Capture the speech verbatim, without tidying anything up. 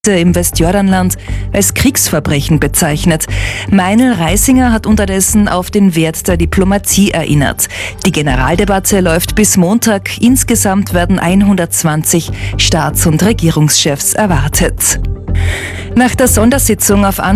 im Westjordanland als Kriegsverbrechen bezeichnet. Meinl Reisinger hat unterdessen auf den Wert der Diplomatie erinnert. Die Generaldebatte läuft bis Montag. Insgesamt werden hundertzwanzig Staats- und Regierungschefs erwartet. Nach der Sondersitzung auf